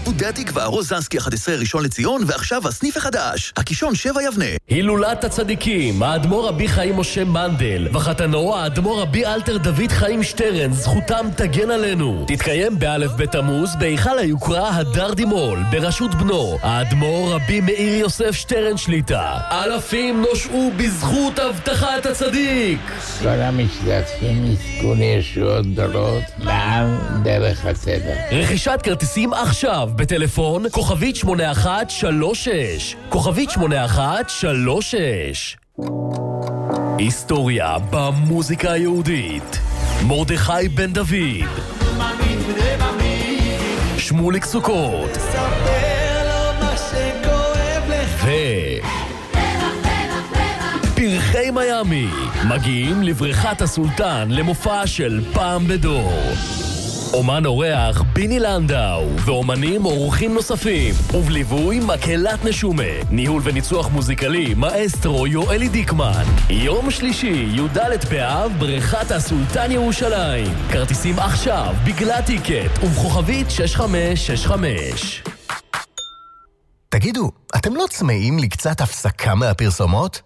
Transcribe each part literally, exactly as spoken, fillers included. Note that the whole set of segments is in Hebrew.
פקודי התקווה, רוזנסקי אחת עשרה ראשון לציון, ועכשיו הסניף החדש, הקישון שבע יבנה. הילולת הצדיקים, האדמו"ר רבי חיים משה מנדל, וחתנו האדמו"ר רבי אלתר דוד חיים שטרן, זכותם תגן עלינו. תתקיים באלף בתמוז, בהיכל היוקרה הדר דימול, בראשות בנו, האדמו"ר רבי מאיר יוסף שטרן שליטה. אלפים נושעו בזכות הבטחת הצדיק. כל המשתתפים יזכו לישועות גדולות לעם דרך הצדק. רכישת כרטיסים עכשיו בטלפון כוכבית שמונה אחת שלוש שש, כוכבית שמונה אחת שלוש שש. היסטוריה במוזיקה היהודית. מרדכי בן דוד, שמוליק סוכות ו... פרחי מיאמי מגיעים לבריכת הסולטן למופע של פעם בדור. אומן אורח ביני לנדאו ואומנים אורחים נוספים, ובליווי מקהלת נשומה, ניהול וניצוח מוזיקלי מאסטרו יואלי דיקמן. יום שלישי י"ד באב, בריכת הסולטן ירושלים. כרטיסים עכשיו בגלל טיקט ובכוכבית שש חמש שש חמש. תגידו, אתם לא צמאים לקצת הפסקה מהפרסומות?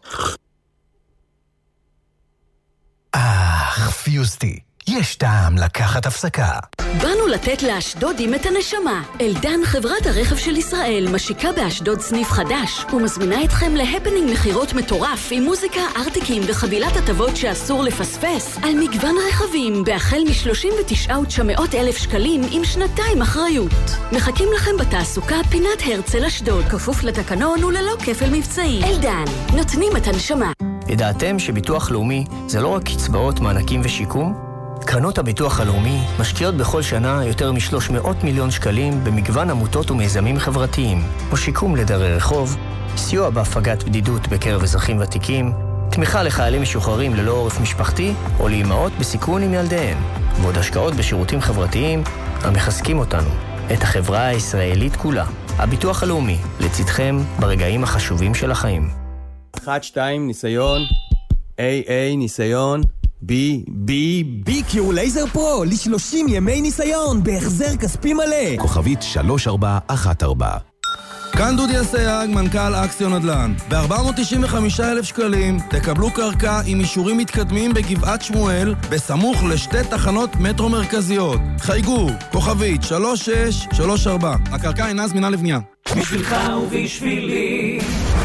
אך, פיוסטי, יש טעם לקחת הפסקה. באנו לתת לאשדודים את הנשמה. אלדן, חברת הרכב של ישראל, משיקה באשדוד סניף חדש ומזמינה אתכם להפנינג מחירות מטורף עם מוזיקה, ארטיקים וחבילת הטבות שאסור לפספס על מגוון רכבים בהחל מ-שלושים ותשעה אלף תשע מאות שקלים עם שנתיים אחריות. מחכים לכם בתעסוקה פינת הרצל אשדוד, כפוף לתקנון וללא כפל מבצעי. אלדן, נותנים את הנשמה. ידעתם שביטוח לאומי זה לא רק קצבאות, מענקים ושיקום? קרנות הביטוח הלאומי משקיעות בכל שנה יותר מ-שלוש מאות מיליון שקלים במגוון עמותות ומיזמים חברתיים, כמו שיקום לדרי רחוב, סיוע בהפגת בדידות בקרב אזרחים ותיקים, תמיכה לחיילים משוחררים ללא עורף משפחתי או לאימהות בסיכון עם ילדיהן, ועוד השקעות בשירותים חברתיים המחזקים אותנו, את החברה הישראלית כולה. הביטוח הלאומי, לצדכם ברגעים החשובים של החיים. אחת, שתיים, ניסיון, איי איי, ניסיון, בי, בי, בי קיו לייזר פרו, ל-שלושים ימי ניסיון, בהחזר כספי מלא. כוכבית שלוש ארבע אחת ארבע. כאן דודי אסייג, מנכ"ל אקסיון נדל"ן. ב-ארבע מאות תשעים וחמישה אלף שקלים תקבלו קרקע עם אישורים מתקדמים בגבעת שמואל, בסמוך לשתי תחנות מטרו מרכזיות. חייגו, כוכבית שלוש שש שלוש ארבע. הקרקע אינה זמינה לבנייה. בשבילך ובשבילי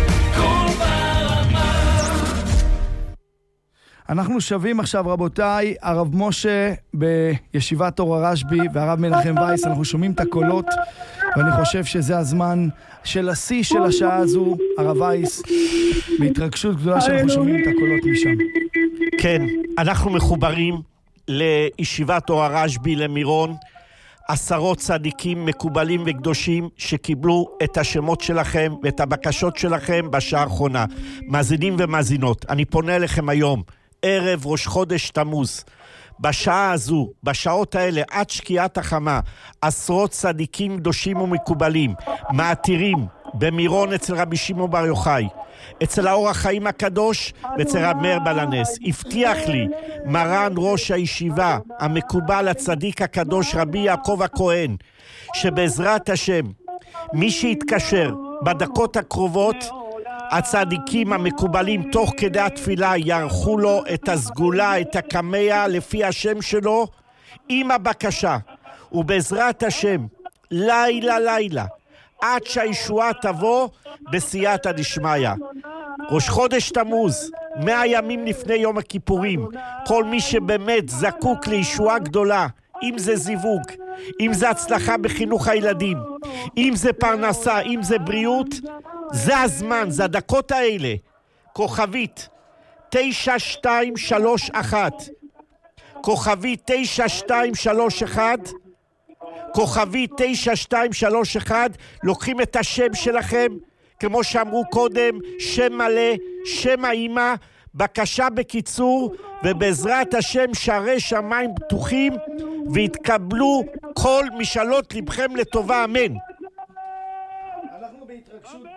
אנחנו שווים עכשיו, רבותיי, הרב משה בישיבת אור הרשב"י והרב מנחם וייס. אנחנו שומעים את הקולות, ואני חושב שזה הזמן של השיא של השעה הזו, הרב וייס, בהתרגשות גדולה שאנחנו שומעים את הקולות משם. כן, אנחנו מחוברים לישיבת אור הרשב"י למירון, עשרות צדיקים מקובלים וקדושים שקיבלו את השמות שלכם ואת הבקשות שלכם בשעה האחרונה. מאזינים ומאזינות, אני פונה אליכם היום, ערב ראש חודש תמוז, בשעה הזו, בשעות האלה, עד שקיעת החמה, עשרות צדיקים קדושים ומקובלים, מעתירים במירון אצל רבי שמעון בר יוחאי, אצל האור החיים הקדוש ואצל רב מאיר בעל הנס. הבטיח לי מרן ראש הישיבה המקובל הצדיק הקדוש רבי יעקב הכהן, שבעזרת השם מי שיתקשר בדקות הקרובות, הצדיקים המקובלים תוך כדי התפילה יערכו לו את הסגולה, את הקמע לפי השם שלו עם הבקשה, ובעזרת השם לילה לילה עד שהישועה תבוא בסייעתא דשמיא. ראש חודש תמוז, מאה ימים לפני יום הכיפורים, כל מי שבאמת זקוק לישועה גדולה, אם זה זיווג, אם זה הצלחה בחינוך הילדים, אם זה פרנסה, אם זה בריאות, זה הזמן, זה הדקות האלה. כוכבית תשע שתיים שלוש אחת, כוכבית תשע שתיים שלוש אחת, כוכבית תשע שתיים שלוש אחת, לוקחים את השם שלכם, כמו שאמרו קודם, שם מלא, שם האמא, בקשה בקיצור, ובעזרת השם שערי שמיים פתוחים, והתקבלו כל משאלות לבכם לטובה, אמן. אנחנו בהתרגשות,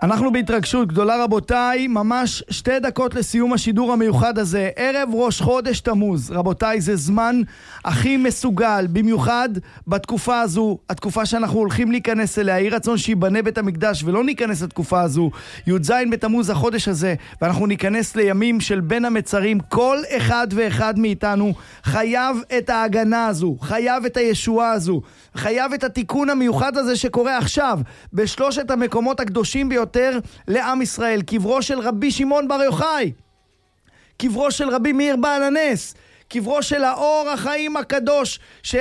אנחנו בהתרגשות גדולה רבותיי, ממש שתי דקות לסיום השידור המיוחד הזה, ערב ראש חודש תמוז. רבותיי, זה זמן הכי מסוגל, במיוחד בתקופה הזו, התקופה שאנחנו הולכים להיכנס אליה. יהי רצון שיבנה בית המקדש ולא ניכנס לתקופה הזו, י' ז' בתמוז החודש הזה, ואנחנו ניכנס לימים של בין המצרים. כל אחד ואחד מאיתנו חייב את ההגנה הזו, חייב את הישועה הזו, חייב את התיקון המיוחד הזה שקורה עכשיו בשלושת המקומות הקדושים ביותר לעם ישראל. קברו של רבי שמעון בר יוחאי, קברו של רבי מאיר בעל הנס, קברו של האור החיים הקדוש,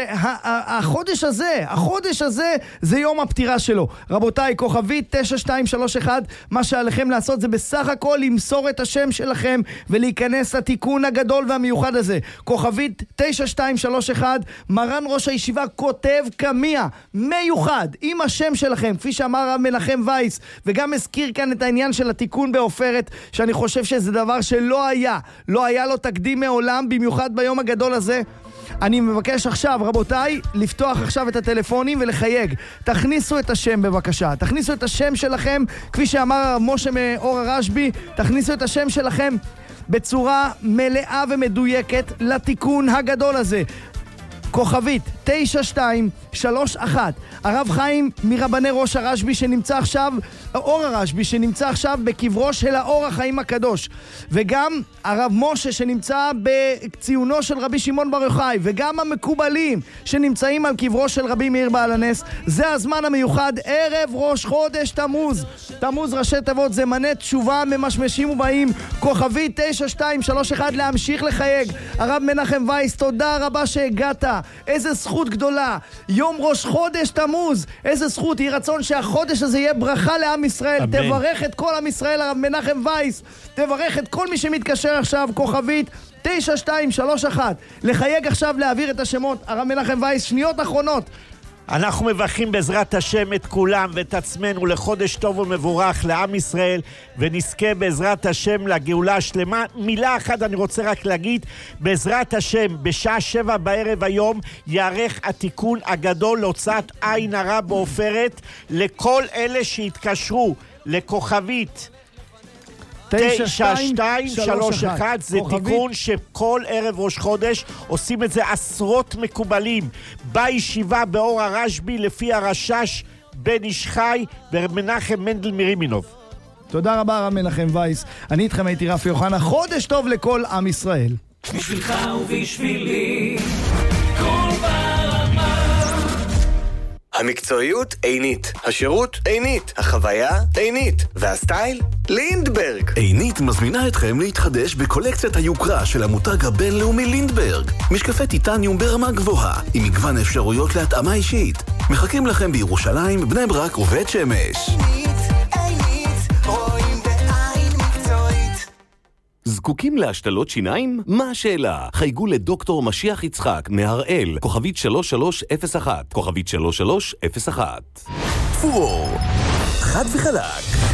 שהחודש הזה, החודש הזה זה יום הפטירה שלו. רבותיי, כוכבית תשע שתיים שלוש אחת, מה שעליכם לעשות זה בסך הכל למסור את השם שלכם ולהיכנס לתיקון הגדול והמיוחד הזה. כוכבית תשע שתיים שלוש אחת, מרן ראש הישיבה כותב קמיע מיוחד עם השם שלכם, כפי שאמר הרב מנחם וייס, וגם הזכיר כאן את העניין של התיקון בעופרת, שאני חושב שזה דבר שלא היה, לא היה לו תקדים מעולם, במיוחד ביום הגדול הזה. אני מבקש עכשיו, רבותיי, לפתוח עכשיו את הטלפונים ולחייג. תכניסו את השם בבקשה, תכניסו את השם שלכם, כפי שאמר הרב משה מאור הרשב"י, תכניסו את השם שלכם בצורה מלאה ומדויקת לתיקון הגדול הזה. כוכבית תשע שתיים שלוש אחת, הרב חיים מרבני ראש הרשב"י שנמצא עכשיו, אור הרשב"י שנמצא עכשיו בקברו של האור החיים הקדוש, וגם הרב משה שנמצא בציונו של רבי שמעון בר יוחאי, וגם המקובלים שנמצאים על קברו של רבי מאיר בעל הנס. זה הזמן המיוחד, ערב ראש חודש תמוז. תמוז ראשי תיבות זמני תשובה ממשמשים ובאים. כוכבית תשע שתיים שלוש אחת, להמשיך לחייג. הרב מנחם וייס, תודה רבה שהגעת, איזה זכות גדולה, יום ראש חודש תמוז, איזה זכות. יהי רצון שהחודש הזה יהיה ברכה לעם ישראל. אמן. תברך את כל עם ישראל, הרב מנחם וייס, תברך את כל מי שמתקשר עכשיו. כוכבית תשע שתיים שלוש אחת, לחייג עכשיו, להעביר את השמות. הרב מנחם וייס, שניות אחרונות. אנחנו מברכים בעזרת השם את כולם ואת עצמנו לחודש טוב ומבורך לעם ישראל, ונזכה בעזרת השם לגאולה השלמה. מילה אחת אני רוצה רק להגיד, בעזרת השם בשעה שבע בערב היום יערך התיקון הגדול להוצאת עין הרע בעופרת. לכל אלה שהתקשרו לכוכבית תשע שתיים שלוש אחת, זה תיקון שכל ערב ראש חודש עושים את זה עשרות מקובלים בישיבה באור הרשב"י לפי הרשש בן איש חי ומנחם מנדל מרימינוב. תודה רבה הרב מנחם וייס. אני איתכם הייתי רפי יוחנה. חודש טוב לכל עם ישראל. בשבילך ובשבילי כל ברמה. המקצועיות עינית, השירות עינית, החוויה עינית, והסטייל לינדברג. עינית מזמינה אתכם להתחדש בקולקציית היוקרה של המותג הבינלאומי לינדברג. משקפי טיטניום ברמה גבוהה, עם מגוון אפשרויות להתאמה אישית. מחכים לכם בירושלים, בני ברק ובית שמש. זקוקים להשתלות שיניים? מה השאלה? חייגו לדוקטור משיח יצחק מהראל, כוכבית שלוש שלוש אפס אחת, כוכבית שלוש שלוש אפס אחת. פורור, חד וחלק.